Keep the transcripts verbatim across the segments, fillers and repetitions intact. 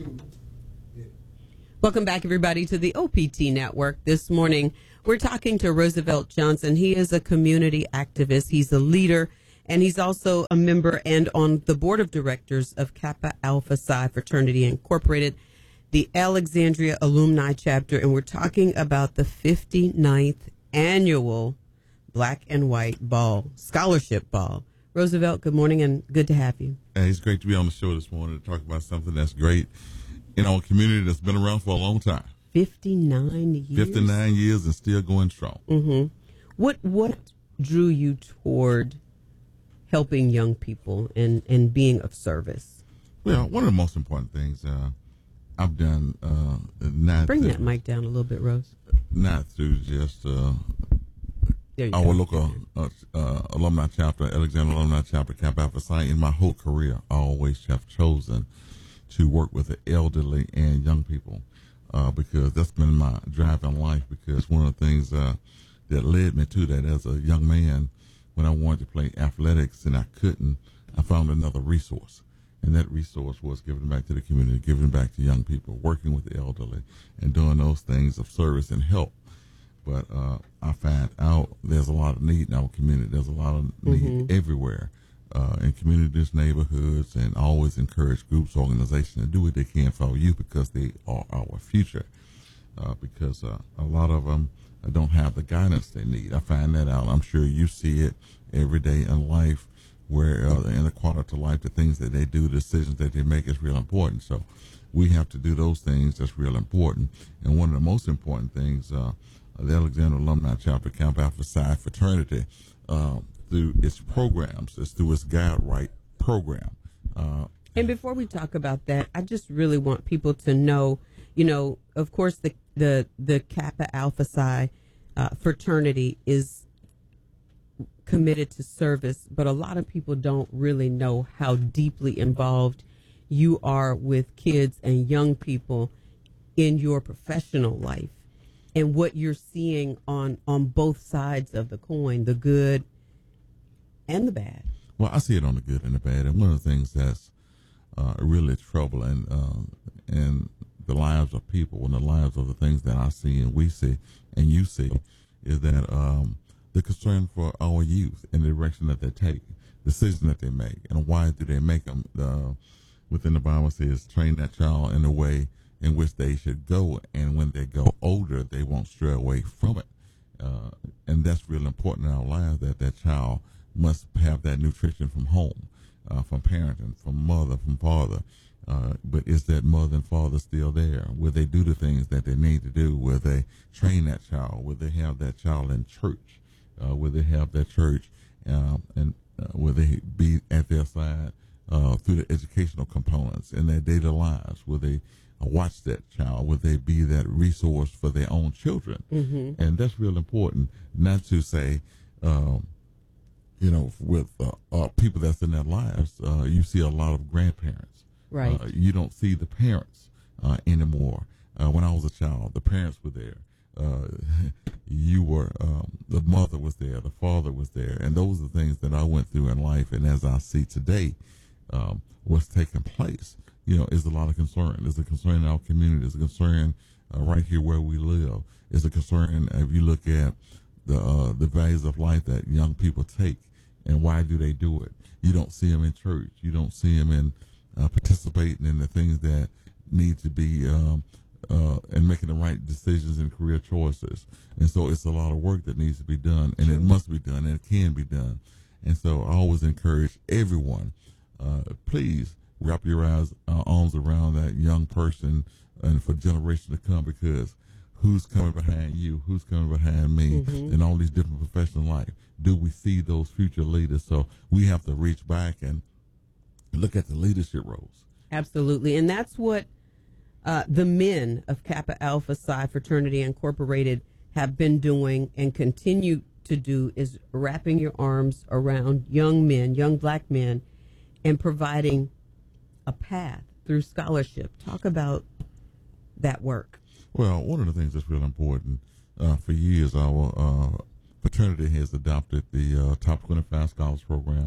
Welcome back, everybody, to the O P T Network. This morning, we're talking to Roosevelt Johnson. He is a community activist. He's a leader, and he's also a member and on the board of directors of Kappa Alpha Psi Fraternity Incorporated, the Alexandria Alumni Chapter, and we're talking about the fifty-ninth annual Black and White Ball, Scholarship Ball. Roosevelt, good morning, and good to have you. Hey, it's great to be on the show this morning to talk about something that's great in our community that's been around for a long time. fifty-nine years? fifty-nine years and still going strong. Mm-hmm. What what drew you toward helping young people and, and being of service? Well, one of the most important things uh, I've done, uh, not Bring through, that mic down a little bit, Rose. not through just uh, There you our go. local uh, uh, alumni chapter, Alexander Alumni Chapter, Kappa Alpha Psi. In my whole career, I always have chosen to work with the elderly and young people uh, because that's been my drive in life. Because one of the things uh, that led me to that as a young man, when I wanted to play athletics and I couldn't, I found another resource. And that resource was giving back to the community, giving back to young people, working with the elderly, and doing those things of service and help. But uh, I find out there's a lot of need in our community. There's a lot of need Mm-hmm. everywhere. Uh, in communities, neighborhoods, and always encourage groups, organizations to do what they can for our youth because they are our future. Uh, because uh, a lot of them don't have the guidance they need. I find that out. I'm sure you see it every day in life where uh, in the quality of life, the things that they do, the decisions that they make is real important. So we have to do those things that's real important. And one of the most important things, uh, the Alexander Alumni Chapter, Kappa Alpha Psi Fraternity, uh, through its programs, it's through its Guide Right program. Uh, And before we talk about that, I just really want people to know, you know, of course, the the, the Kappa Alpha Psi uh, fraternity is committed to service, but a lot of people don't really know how deeply involved you are with kids and young people in your professional life and what you're seeing on, on both sides of the coin, the good and the bad. Well, I see it on the good and the bad. And one of the things that's uh, really troubling uh, in the lives of people, and the lives of the things that I see and we see and you see, is that um, the concern for our youth and the direction that they take, decisions that they make, and why do they make them. Uh, within the Bible says, train that child in the way in which they should go, and when they go older, they won't stray away from it. Uh, and that's really important in our lives, that that child must have that nutrition from home, uh, from parenting, from mother, from father. Uh, but is that mother and father still there? Will they do the things that they need to do? Will they train that child? Will they have that child in church? Uh, will they have that church um, and uh, will they be at their side uh, through the educational components in their daily lives? Will they uh, watch that child? Will they be that resource for their own children? Mm-hmm. And that's real important, not to say, um, you know, with uh, uh, people that's in their lives, uh, you see a lot of grandparents. Right. Uh, you don't see the parents uh, anymore. Uh, when I was a child, the parents were there. Uh, you were, um, the mother was there, the father was there. And those are the things that I went through in life. And as I see today, um, what's taking place, you know, is a lot of concern. There's a concern in our community. There's a concern uh, right here where we live. It's a concern if you look at the uh, the values of life that young people take, and why do they do it? You don't see them in church. You don't see them in uh, participating in the things that need to be um, uh, and making the right decisions and career choices. And so it's a lot of work that needs to be done, and it must be done, and it can be done. And so I always encourage everyone, uh, please wrap your eyes, uh, arms around that young person and for generations to come, because who's coming behind you? Who's coming behind me? Mm-hmm. In all these different professional life? Do we see those future leaders? So we have to reach back and look at the leadership roles. Absolutely. And that's what uh, the men of Kappa Alpha Psi Fraternity Incorporated have been doing and continue to do, is wrapping your arms around young men, young black men, and providing a path through scholarship. Talk about that work. Well, one of the things that's really important, uh, for years, our uh, fraternity has adopted the uh, Top twenty-five Scholars Program.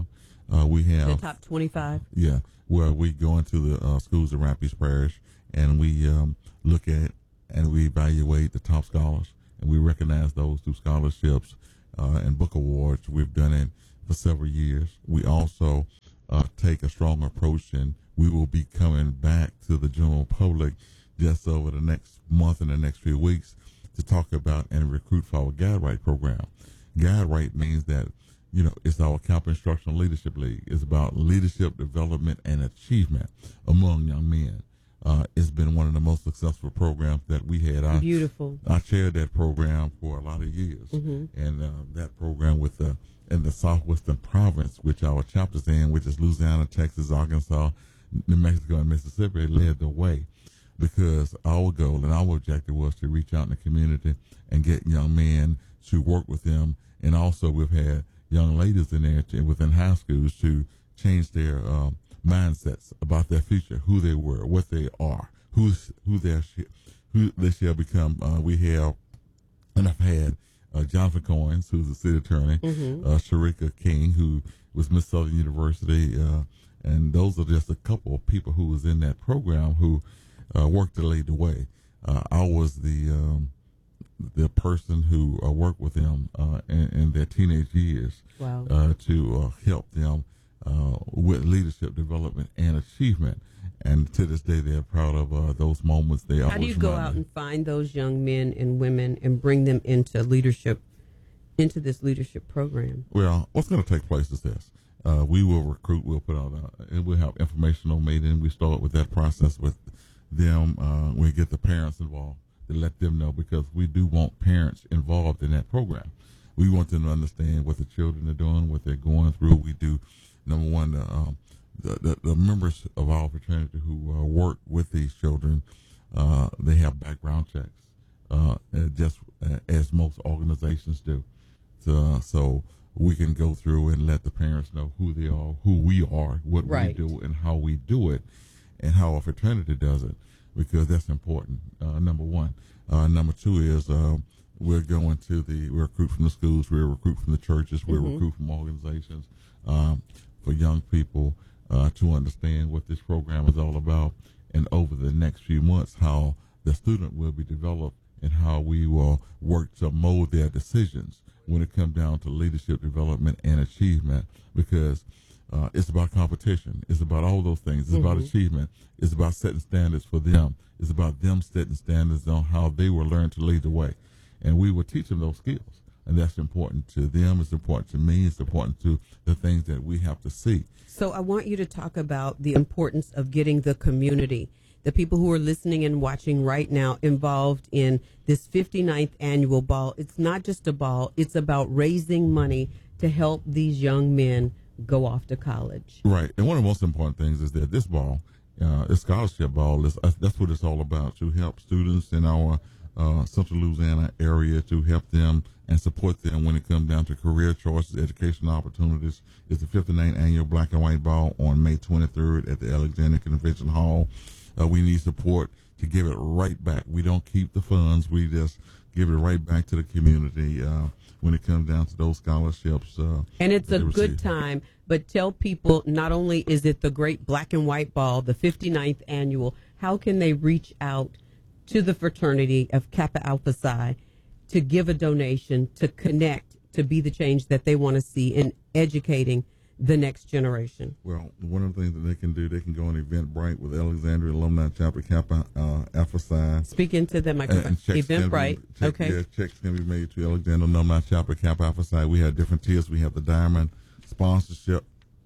Uh, we The have top twenty-five. yeah, where we go into the uh, schools of Rapides Parish and we um, look at and we evaluate the top scholars and we recognize those through scholarships uh, and book awards. We've done it for several years. We also uh, take a strong approach, and we will be coming back to the general public just over the next month and the next few weeks to talk about and recruit for our Guide Right program. Guide Right means that, you know, it's our Kappa Instructional Leadership League. It's about leadership development and achievement among young men. Uh, it's been one of the most successful programs that we had. I, Beautiful. I chaired that program for a lot of years, mm-hmm. and uh, that program with the in the Southwestern Province, which our chapters in, which is Louisiana, Texas, Arkansas, New Mexico, and Mississippi, led the way, because our goal and our objective was to reach out in the community and get young men to work with them, and also we've had young ladies in there to, within high schools to change their um, mindsets about their future, who they were, what they are, who's who they who they shall become. Uh, we have, and I've had uh, Jonathan Coins, who's the city attorney, mm-hmm. uh, Sharika King, who was Miss Southern University, uh, and those are just a couple of people who was in that program who uh, worked to lead the way. Uh, I was the um, the person who uh, worked with them uh, in, in their teenage years wow. uh, to uh, help them uh, with leadership development and achievement. And to this day, they're proud of uh, those moments. They How do you go out me. and find those young men and women and bring them into leadership, into this leadership program? Well, what's going to take place is this. Uh, we will recruit, we'll put out, uh, and we'll have informational meeting. We start with that process with them. Uh, we get the parents involved to let them know, because we do want parents involved in that program. We want them to understand what the children are doing, what they're going through. We do, number one, the, um, the, the, the members of our fraternity who uh, work with these children, uh, they have background checks, uh, just uh, as most organizations do. So, so we can go through and let the parents know who they are, who we are, what right. we do, and how we do it, and how our fraternity does it, because that's important, uh, number one. Uh, number two is uh, we're going to the, we recruit from the schools, we recruit from the churches, we mm-hmm. recruit from organizations um, for young people uh, to understand what this program is all about, and over the next few months, how the student will be developed and how we will work to mold their decisions when it comes down to leadership development and achievement, because uh, it's about competition. It's about all those things. It's mm-hmm. about achievement. It's about setting standards for them. It's about them setting standards on how they will learn to lead the way. And we will teach them those skills. And that's important to them. It's important to me. It's important to the things that we have to see. So I want you to talk about the importance of getting the community, the people who are listening and watching right now, involved in this fifty-ninth annual ball. It's not just a ball. It's about raising money to help these young men go off to college. Right. And one of the most important things is that this ball, uh, this scholarship ball, is uh, that's what it's all about, to help students in our uh, Central Louisiana area, to help them and support them when it comes down to career choices, educational opportunities. It's the fifty-ninth annual Black and White Ball on May twenty-third at the Alexandria Convention Hall. Uh, we need support to give it right back. We don't keep the funds. We just give it right back to the community uh, when it comes down to those scholarships. Uh, and it's a good time, but tell people, not only is it the great Black and White Ball, the fifty-ninth annual, how can they reach out to the fraternity of Kappa Alpha Psi to give a donation, to connect, to be the change that they want to see in educating the next generation? Well, one of the things that they can do, they can go on Eventbrite with Alexandria Alumni Chapter Kappa uh, Alpha Psi. Speak into the microphone. Eventbrite. Check, okay. Yeah, checks can be made to Alexandria Alumni Chapter Kappa Alpha Psi. We have different tiers. We have the Diamond sponsorship,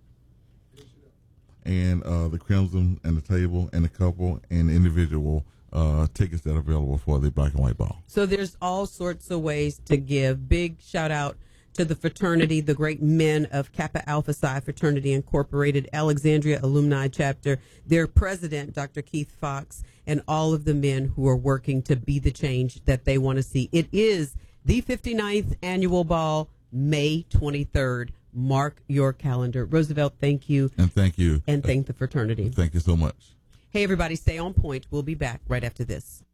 and uh, the Crimson, and the Table, and the Couple, and the individual uh, tickets that are available for the Black and White Ball. So there's all sorts of ways to give. Big shout out to the fraternity, the great men of Kappa Alpha Psi Fraternity Incorporated, Alexandria Alumni Chapter, their president, Doctor Keith Fox, and all of the men who are working to be the change that they want to see. It is the fifty-ninth annual ball, May twenty-third. Mark your calendar. Roosevelt, thank you. And thank you. And thank the fraternity. Thank you so much. Hey, everybody, stay on point. We'll be back right after this.